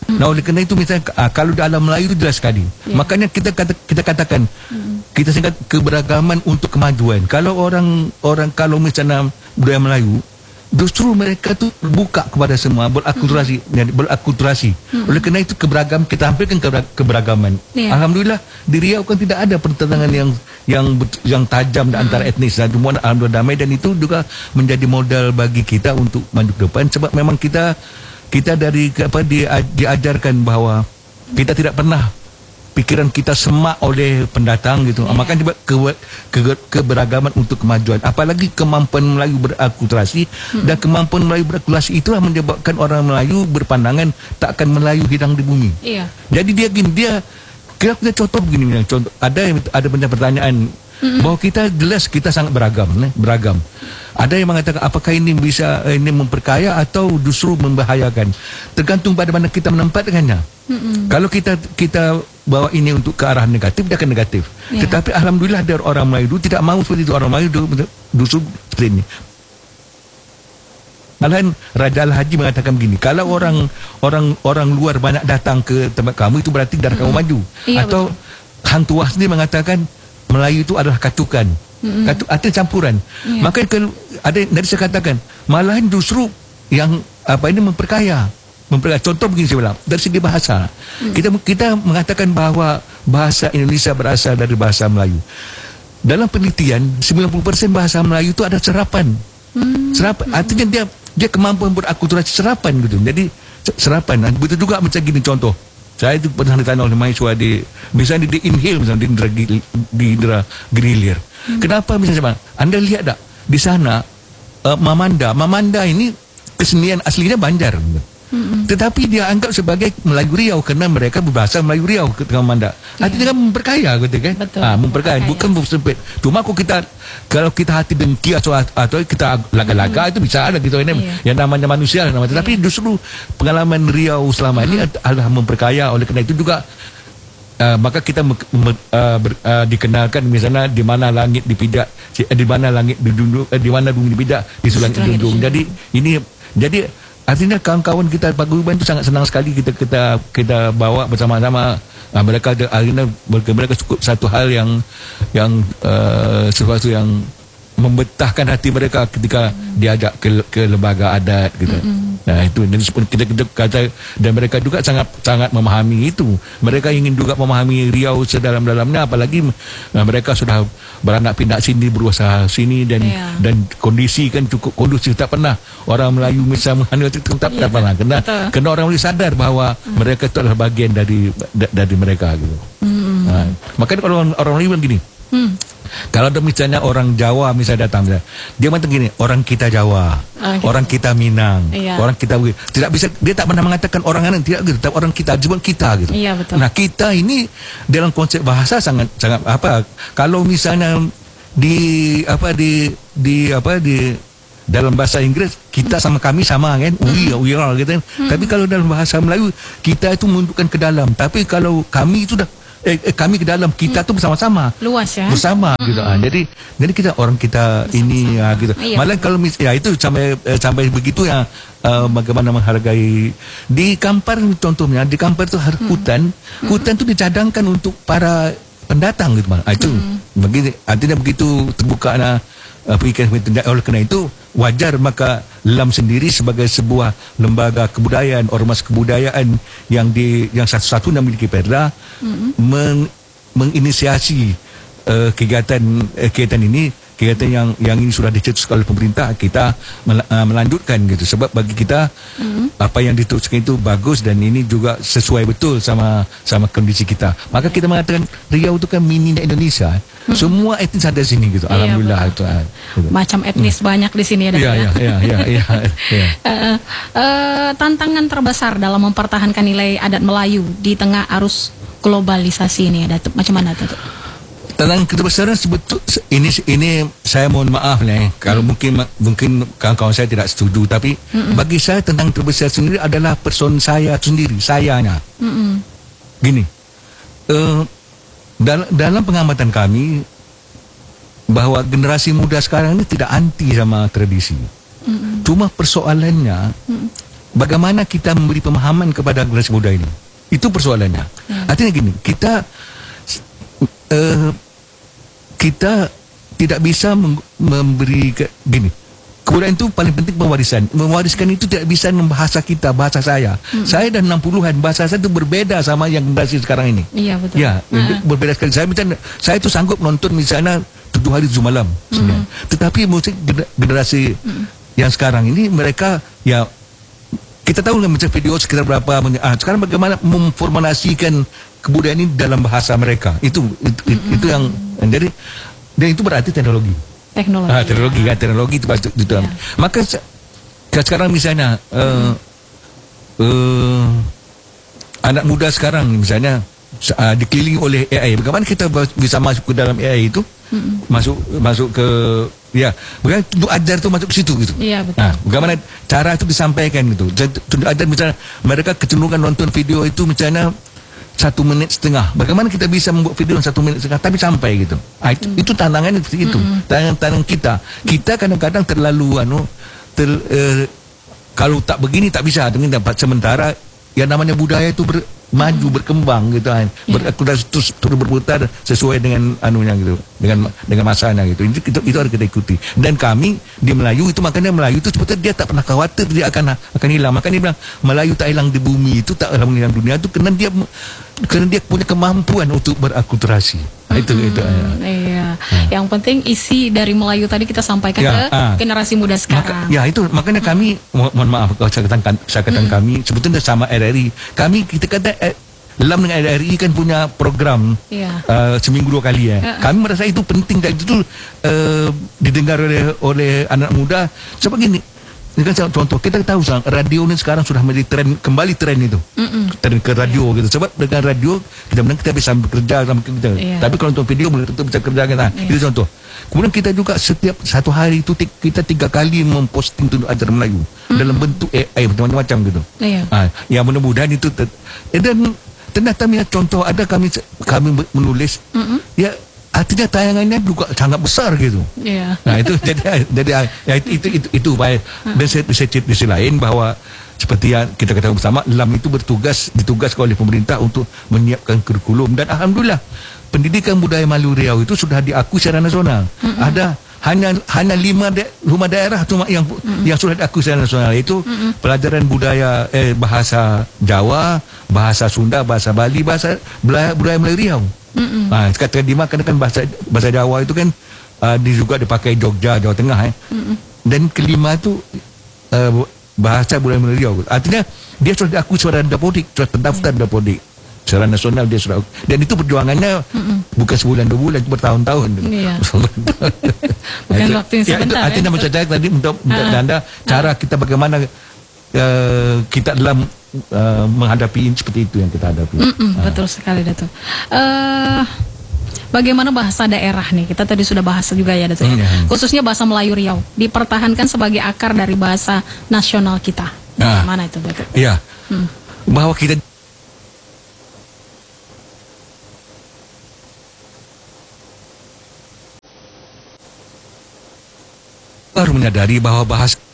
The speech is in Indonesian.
Nah, oleh kerana itu misalnya kalau dalam Melayu itu jelas sekali. Makanya kita katakan kita singkat keberagaman untuk kemajuan. Kalau orang kalau misalnya budaya Melayu, justru mereka tu buka kepada semua, berakulturasi. Oleh kerana itu keberagaman, kita hampirkan keberagaman. Alhamdulillah di Riau kan tidak ada pertentangan yang tajam antara etnis, dan semua alhamdulillah damai, dan itu juga menjadi modal bagi kita untuk maju ke depan. Sebab memang kita dari diajarkan bahawa kita tidak pernah pikiran kita semak oleh pendatang gitu. Makanya keberagaman untuk kemajuan, apalagi kemampuan Melayu berakulturasi, dan kemampuan Melayu berakulturasi itulah menyebabkan orang Melayu berpandangan takkan Melayu hilang di bumi. Jadi dia kita contoh begini, contoh ada banyak pertanyaan bahawa kita jelas kita sangat beragam. Ada yang mengatakan apakah ini bisa memperkaya atau justru membahayakan, tergantung pada mana kita menempatkannya. Kalau kita bawa ini untuk ke arah negatif, dia akan negatif. Tetapi alhamdulillah dari orang Melayu tidak mau seperti itu. Orang Melayu justru seperti ini. Malahan Raja Al-Haji mengatakan begini, kalau orang luar banyak datang ke tempat kamu, itu berarti darah kamu maju. Atau Hang Tuah sendiri mengatakan Melayu itu adalah katukan. Artinya campuran. Maka kalau ada dari saya katakan, malahan justru yang ini memperkaya. Contoh begini saya bilang, dari segi bahasa, kita mengatakan bahawa bahasa Indonesia berasal dari bahasa Melayu. Dalam penelitian 90% bahasa Melayu itu ada serapan. Artinya dia kemampuan berakulturasi serapan gitu. Jadi serapan. Begitu juga macam gini contoh. Saya itu pernah ditanya oleh mahasiswa misalnya di Inhale, misalnya di Indra Grilir. Kenapa misalnya Anda lihat tak di sana Mamanda ini kesenian aslinya Banjar. Tetapi dia anggap sebagai Melayu Riau kerana mereka berbahasa Melayu Riau ke Mamanda. Artinya kan memperkaya gitu kan. Memperkaya, bukan sempit. Cuma kalau kita hati dengki atau kita laga-laga itu bisa ada gitu ini yang namanya manusia. Tetapi justru pengalaman Riau selama ini adalah memperkaya. Oleh kerana itu juga maka kita dikenalkan misalnya di mana langit dipijak, di mana langit didunduk, di mana bumi dipijak, di langit didundung. Jadi artinya kawan-kawan kita paguyuban itu sangat senang sekali kita bawa bersama-sama. Mereka cukup satu hal yang sesuatu yang membetahkan hati mereka ketika diajak ke lembaga adat gitu. Nah itu, dan kita kata, dan mereka juga sangat memahami itu. Mereka ingin juga memahami Riau sedalam-dalamnya, apalagi mereka sudah beranak pinak sini, berusaha sini, dan kondisi kan cukup kondusif. Tak pernah orang Melayu misalnya tak pernah kena orang Melayu sadar bahawa mereka itu adalah bagian dari mereka gitu. Makanya kalau orang Melayu begini, kalau ada misalnya orang Jawa misalnya datang, dia mengatakan gini, orang kita Jawa, orang kita Minang, orang kita tidak bisa, dia tak pernah mengatakan orang lain, tidak gitu, orang kita, cuma kita gitu. Nah kita ini dalam konsep bahasa sangat kalau misalnya di dalam bahasa Inggris kita sama kami sama kan, we are gitu kan. Tapi kalau dalam bahasa Melayu kita itu menunjukkan ke dalam, tapi kalau kami itu dah kami ke dalam, kita tu bersama-sama, luas ya, bersama gitu. Jadi kita orang kita bersama-sama ini gitu. Malah kalau itu sampai begitu ya, bagaimana menghargai di Kampar contohnya, di Kampar tu hutan tu dicadangkan untuk para pendatang gitu. Itu begitu, artinya begitu terbuka pikiran. Oleh kerana itu wajar maka LAM sendiri sebagai sebuah lembaga kebudayaan, ormas kebudayaan yang satu-satunya memiliki perda, menginisiasi kegiatan ini, kegiatan yang ini sudah dicetuskan oleh pemerintah, kita melanjutkan gitu. Sebab bagi kita apa yang dituliskan itu bagus, dan ini juga sesuai betul sama kondisi kita. Maka kita mengatakan Riau itu kan mini Indonesia. Semua etnis ada di sini gitu. Alhamdulillah itu. Macam etnis banyak di sini ada. Tantangan terbesar dalam mempertahankan nilai adat Melayu di tengah arus globalisasi ini, Datuk, macam mana, Datuk? Tantangan keterbesarnya sebetulnya ini saya mohon maaf nih kalau mungkin kawan-kawan saya tidak setuju, tapi bagi saya tantangan terbesar sendiri adalah person saya sendiri, sayanya. Gini, dalam pengamatan kami bahwa generasi muda sekarang ini tidak anti sama tradisi. Cuma persoalannya bagaimana kita memberi pemahaman kepada generasi muda ini? Itu persoalannya. Artinya gini, kita tidak bisa memberi gini. Kebudayaan itu paling penting pewarisan. Mewariskan itu tidak bisa bahasa kita, bahasa saya. Saya dah 60-an, bahasa saya itu berbeda sama yang generasi sekarang ini. Iya, betul. Ya, berbeda sekali. Saya itu sanggup nonton misalnya 7 hari 7 malam. Tetapi musik generasi yang sekarang ini mereka ya kita tahu kan macam video sekitar berapa sekarang bagaimana memformulasikan kebudayaan ini dalam bahasa mereka. Itu yang jadi dan itu berarti teknologi. Teknologi itu patut itu. Ya. Maka sekarang misalnya anak muda sekarang misalnya dikelilingi oleh AI. Bagaimana kita bisa masuk ke dalam AI itu? Masuk ke bagaimana tunjuk ajar itu masuk ke situ gitu. Iya, betul. Bagaimana cara itu disampaikan gitu. Tunjuk ajar misalnya mereka kecenderungan nonton video itu misalnya 1,5 menit. Bagaimana kita bisa membuat video 1,5 menit tapi sampai gitu. Itu tantangannya seperti itu. Tantangan kita. Kita kadang-kadang terlalu kalau tak begini tak bisa dengan dapat sementara yang namanya budaya itu maju berkembang gitu kan. Terus berputar sesuai dengan anunya gitu, dengan masanya gitu. Itu harus kita ikuti. Dan kami di Melayu itu makanya Melayu itu sebetulnya dia tak pernah khawatir dia akan hilang. Makanya dia bilang Melayu tak hilang di bumi itu tak hilang di dunia itu karena dia punya kemampuan untuk berakulturasi. Itu. Iya. Yang penting isi dari Melayu tadi kita sampaikan ke generasi muda sekarang. Makanya kami mohon maaf kalau saya katakan kami sebetulnya sama RRI. Kita kata LAM dengan RRI kan punya program seminggu 2 kali ya. Kami merasa itu penting dan itu didengar oleh anak muda. Sebab gini, ini kan contoh kita tahu radio ini sekarang sudah menjadi kembali tren itu. Tren ke radio gitu. Sebab dengan radio kita bisa bekerja sama kita. Tapi kalau untuk video belum tentu bisa kerja kita. Itu contoh. Kemudian kita juga setiap 1 hari itu kita 3 kali memposting tunjuk ajar Melayu dalam bentuk AI macam-macam gitu. Ya mudah-mudahan itu dan ternyata contoh ada kami menulis ya artinya tayangannya juga sangat besar gitu. Nah itu jadi itu baik. Dan di sisi lain bahwa seperti yang kita katakan bersama, LAM itu ditugaskan oleh pemerintah untuk menyiapkan kurikulum dan alhamdulillah pendidikan budaya Melayu Riau itu sudah diakui secara nasional. Ada hanya 5 rumah daerah cuma yang sudah diakui secara nasional itu pelajaran budaya bahasa Jawa, bahasa Sunda, bahasa Bali, bahasa budaya Melayu Riau. Kata dimakan kan bahasa Jawa itu kan juga dipakai Jogja, Jawa Tengah dan kelima itu bahasa budaya Melayu Riau. Artinya dia sudah diakui secara dapodik, sudah terdaftar dapodik secara nasional dia sudah. Dan itu perjuangannya bukan sebulan 2 bulan, bertahun-tahun. Bukan waktu yang sebentar. Artinya maksud saya tadi untuk Anda cara kita bagaimana kita dalam menghadapi seperti itu yang kita hadapi. Betul sekali Datuk. Bagaimana bahasa daerah nih? Kita tadi sudah bahas juga ya Datuk. Khususnya bahasa Melayu Riau dipertahankan sebagai akar dari bahasa nasional kita. Mana itu Datuk? Iya. Bahwa kita baru menyadari bahwa bahasa